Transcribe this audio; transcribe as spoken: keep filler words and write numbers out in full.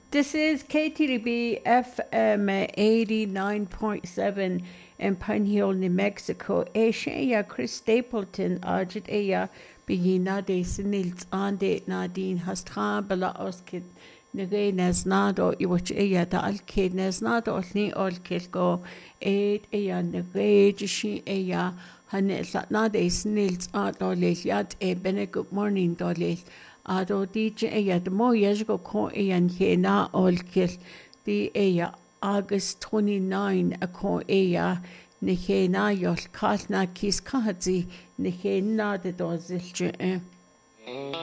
This is K T D B F M eighty-nine point seven in Pine Hill, New Mexico. Asia Chris Stapleton, Arjit Aya, Bigina de Sinils Ande Nadine Hastra Bala Oskid Nage Nesnado, Iwach Aya da Alkid Nesnado, Ni Olkilgo, Aid Aya Nage, Jishi Aya, Hanet Nade Snils Art Doles Yat A Bene Good Morning Doles. Ado D J Aya the mo years ago con Ayan Hena Olkil the Aya August twenty-ninth a con Aya Nihena Yol Kalna Kis Kahazi Nihena the Dozil.